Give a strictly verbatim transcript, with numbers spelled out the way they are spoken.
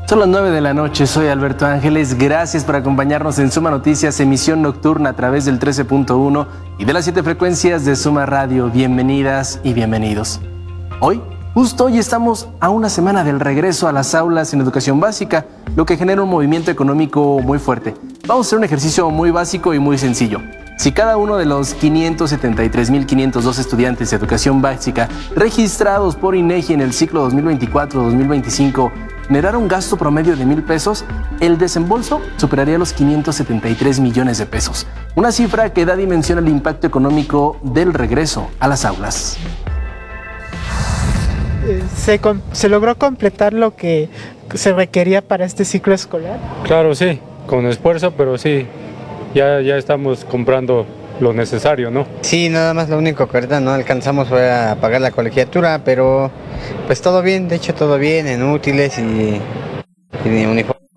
Son las nueve de la noche, soy Alberto Ángeles, gracias por acompañarnos en Suma Noticias, emisión nocturna a través del trece punto uno y de las siete frecuencias de Suma Radio. Bienvenidas y bienvenidos. Hoy, justo hoy estamos a una semana del regreso a las aulas en educación básica, lo que genera un movimiento económico muy fuerte. Vamos a hacer un ejercicio muy básico y muy sencillo. Si cada uno de los quinientos setenta y tres mil quinientos dos estudiantes de educación básica registrados por INEGI en el ciclo dos mil veinticuatro dos mil veinticinco generara un gasto promedio de mil pesos, el desembolso superaría los quinientos setenta y tres millones de pesos. Una cifra que da dimensión al impacto económico del regreso a las aulas. ¿Se, se logró completar lo que se requería para este ciclo escolar? Claro, sí, con esfuerzo, pero sí, ya, ya estamos comprando lo necesario, ¿no? Sí, nada más lo único que ahorita no alcanzamos fue a pagar la colegiatura, pero pues todo bien, de hecho todo bien, en útiles y, y uniformes.